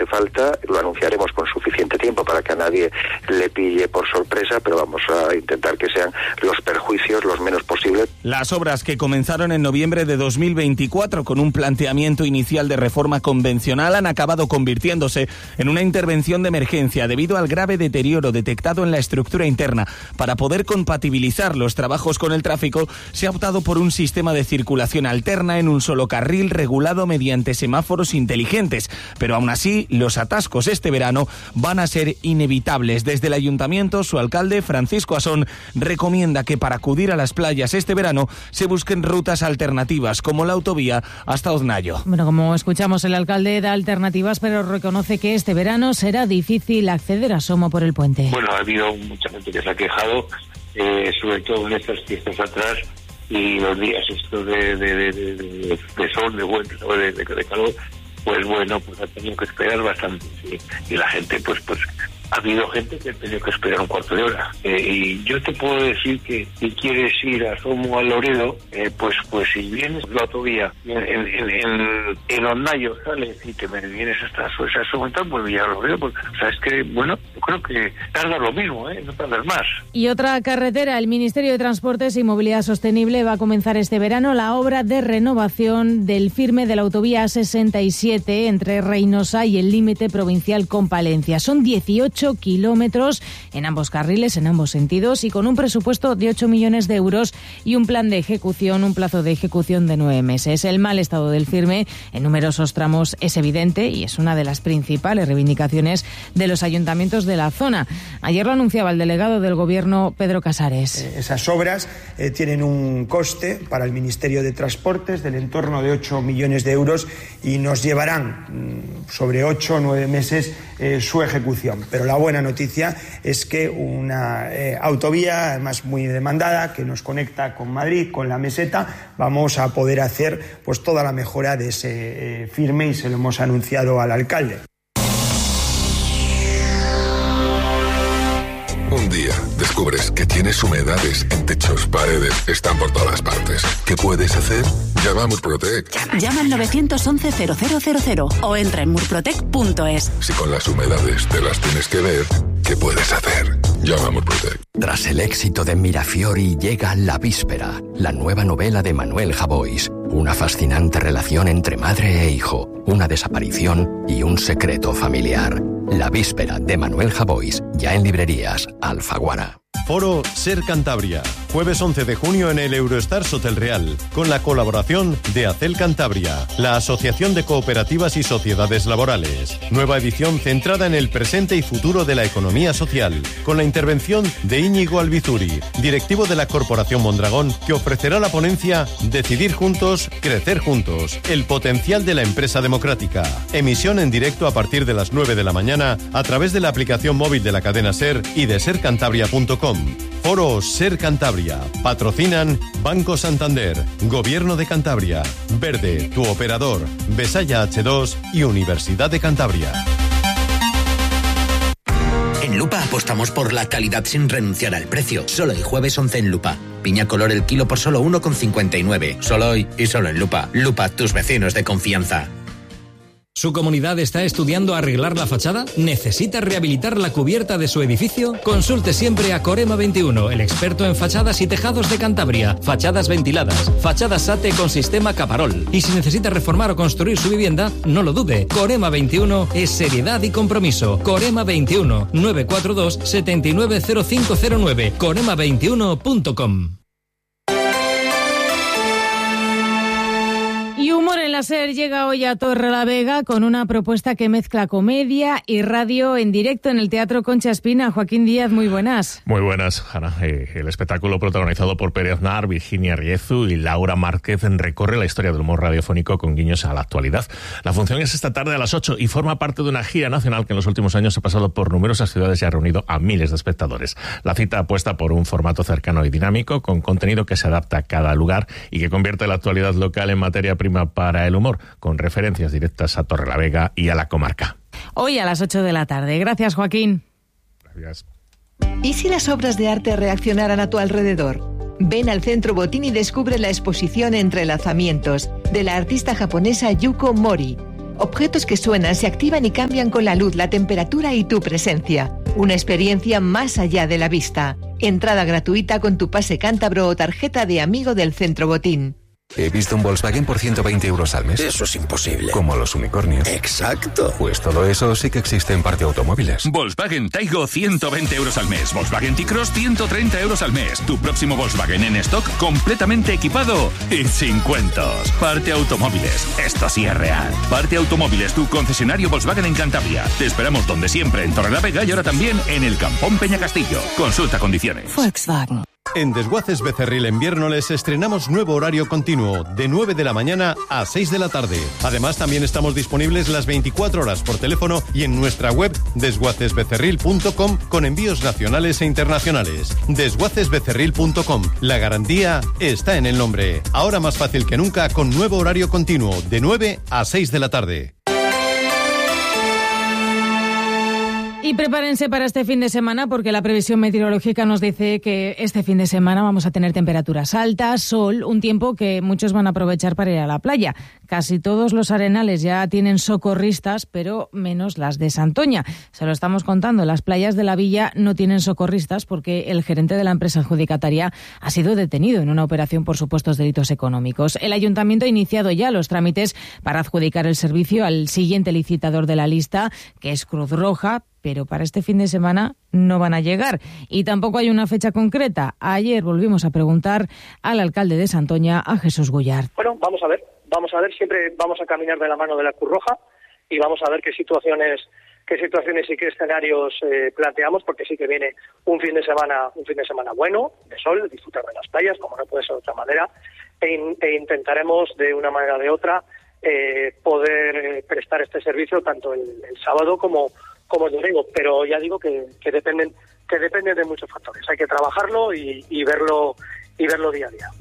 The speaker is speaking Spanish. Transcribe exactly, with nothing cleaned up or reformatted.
falta, lo anunciaremos con suficiente tiempo para que a nadie le pille por sorpresa, pero vamos a intentar que sean los perjuicios los menos posibles. Las obras, que comenzaron en noviembre de dos mil veinticuatro con un planteamiento inicial de reforma convencional, han acabado convirtiéndose en una intervención de emergencia debido al grave deterioro detectado en la estructura interna. Para poder compatibilizar los trabajos con el tráfico, se ha optado por un sistema de circulación alterna en un solo carril regulado mediante semáforos inteligentes. Pero aún así, los atascos este verano van a ser inevitables. Desde el ayuntamiento, su alcalde, Francisco Asón, recomienda que para acudir a las playas este verano se busquen rutas alternativas, como la autovía hasta Oznayo. Bueno, como escuchamos, el alcalde da alternativas, pero reconoce que este verano será difícil acceder a Somo por el puente. Bueno, ha habido mucha gente que se ha quejado, eh, sobre todo en estas fiestas atrás, y los días estos de, de, de, de, de, de sol, de buen o de, de, de calor, pues bueno, pues ha tenido que esperar bastante, ¿sí? Y la gente, pues pues ha habido gente que ha tenido que esperar un cuarto de hora. Eh, y yo te puedo decir que si quieres ir a Somo, a Loredo, eh, pues pues si vienes la autovía en, en, en, en Ondayo, sales y te vienes hasta esa Somo, pues ya Loredo, pues, o sea, es que, bueno, yo creo que tarda lo mismo, ¿eh? No tardas más. Y otra carretera, el Ministerio de Transportes y Movilidad Sostenible va a comenzar este verano la obra de renovación del firme de la autovía A sesenta y siete entre Reynosa y el límite provincial con Palencia. Son dieciocho kilómetros en ambos carriles, en ambos sentidos, y con un presupuesto de ocho millones de euros y un plan de ejecución, un plazo de ejecución de nueve meses. El mal estado del firme en numerosos tramos es evidente y es una de las principales reivindicaciones de los ayuntamientos de la zona. Ayer lo anunciaba el delegado del Gobierno, Pedro Casares. Eh, esas obras eh, tienen un coste para el Ministerio de Transportes del entorno de ocho millones de euros y nos llevarán mmm, sobre ocho o nueve meses eh, su ejecución. Pero la buena noticia es que una eh, autovía, además muy demandada, que nos conecta con Madrid, con la meseta, vamos a poder hacer pues toda la mejora de ese eh, firme, y se lo hemos anunciado al alcalde. Un día descubres que tienes humedades en techos, paredes, están por todas partes. ¿Qué puedes hacer? Llama a Murprotec. Llama, Llama al nueve uno uno cero cero cero cero o entra en murprotec punto es. Si con las humedades te las tienes que ver, ¿qué puedes hacer? Llama a Murprotec. Tras el éxito de Mirafiori llega La Víspera, la nueva novela de Manuel Javois. Una fascinante relación entre madre e hijo, una desaparición y un secreto familiar. La Víspera, de Manuel Javois, ya en librerías Alfaguara. Foro Ser Cantabria, jueves once de junio en el Eurostars Hotel Real, con la colaboración de Acel Cantabria, la Asociación de Cooperativas y Sociedades Laborales. Nueva edición centrada en el presente y futuro de la economía social, con la intervención de Íñigo Albizuri, directivo de la Corporación Mondragón, que ofrecerá la ponencia Decidir juntos, crecer juntos, el potencial de la empresa democrática. Emisión en directo a partir de las nueve de la mañana a través de la aplicación móvil de la cadena SER y de ser cantabria punto com. Foro Ser Cantabria. Patrocinan Banco Santander, Gobierno de Cantabria, Verde, tu operador, Besaya hache dos y Universidad de Cantabria. En Lupa apostamos por la calidad sin renunciar al precio. Solo hoy jueves once en Lupa. Piña color el kilo por solo uno con cincuenta y nueve. Solo hoy y solo en Lupa. Lupa, tus vecinos de confianza. ¿Su comunidad está estudiando arreglar la fachada? ¿Necesita rehabilitar la cubierta de su edificio? Consulte siempre a Corema veintiuno, el experto en fachadas y tejados de Cantabria. Fachadas ventiladas, fachadas SATE con sistema Caparol. Y si necesita reformar o construir su vivienda, no lo dude. Corema veintiuno es seriedad y compromiso. Corema veintiuno, nueve cuatro dos, siete nueve cero cinco cero nueve. corema veintiuno punto com. Y Humor en la SER llega hoy a Torrelavega con una propuesta que mezcla comedia y radio en directo en el Teatro Concha Espina. Joaquín Díaz, muy buenas. Muy buenas, Ana. Eh, el espectáculo, protagonizado por Pere Aznar, Virginia Riezu y Laura Márquez, recorre la historia del humor radiofónico con guiños a la actualidad. La función es esta tarde a las ocho y forma parte de una gira nacional que en los últimos años ha pasado por numerosas ciudades y ha reunido a miles de espectadores. La cita apuesta por un formato cercano y dinámico, con contenido que se adapta a cada lugar y que convierte la actualidad local en materia prima para el humor, con referencias directas a Torrelavega y a la comarca. Hoy a las ocho de la tarde. Gracias, Joaquín. Gracias. ¿Y si las obras de arte reaccionaran a tu alrededor? Ven al Centro Botín y descubre la exposición Entrelazamientos, de la artista japonesa Yuko Mori. Objetos que suenan, se activan y cambian con la luz, la temperatura y tu presencia. Una experiencia más allá de la vista. Entrada gratuita con tu pase cántabro o tarjeta de amigo del Centro Botín. He visto un Volkswagen por ciento veinte euros al mes. Eso es imposible. Como los unicornios. Exacto. Pues todo eso sí que existe en Parte Automóviles. Volkswagen Taigo ciento veinte euros al mes. Volkswagen T-Cross ciento treinta euros al mes. Tu próximo Volkswagen en stock completamente equipado y sin cuentos. Parte Automóviles. Esto sí es real. Parte Automóviles, tu concesionario Volkswagen en Cantabria. Te esperamos donde siempre, en Torrelavega y ahora también en el Campón Peñacastillo. Consulta condiciones. Volkswagen. En Desguaces Becerril en Viérnoles estrenamos nuevo horario continuo, de nueve de la mañana a seis de la tarde. Además, también estamos disponibles las veinticuatro horas por teléfono y en nuestra web desguaces becerril punto com con envíos nacionales e internacionales. desguaces becerril punto com. La garantía está en el nombre. Ahora más fácil que nunca con nuevo horario continuo, de nueve a seis de la tarde. Y prepárense para este fin de semana porque la previsión meteorológica nos dice que este fin de semana vamos a tener temperaturas altas, sol, un tiempo que muchos van a aprovechar para ir a la playa. Casi todos los arenales ya tienen socorristas, pero menos las de Santoña. Se lo estamos contando, las playas de la villa no tienen socorristas porque el gerente de la empresa adjudicataria ha sido detenido en una operación por supuestos delitos económicos. El ayuntamiento ha iniciado ya los trámites para adjudicar el servicio al siguiente licitador de la lista, que es Cruz Roja, pero para este fin de semana no van a llegar. Y tampoco hay una fecha concreta. Ayer volvimos a preguntar al alcalde de Santoña, a Jesús Guyard. Bueno, vamos a ver, vamos a ver, siempre vamos a caminar de la mano de la Cruz Roja y vamos a ver qué situaciones qué situaciones y qué escenarios eh, planteamos, porque sí que viene un fin de semana un fin de semana bueno, de sol, disfrutar de las playas, como no puede ser de otra manera, e, in, e intentaremos de una manera o de otra eh, poder eh, prestar este servicio tanto el, el sábado como como os digo, pero ya digo que, que dependen que dependen de muchos factores. Hay que trabajarlo y, y verlo y verlo día a día.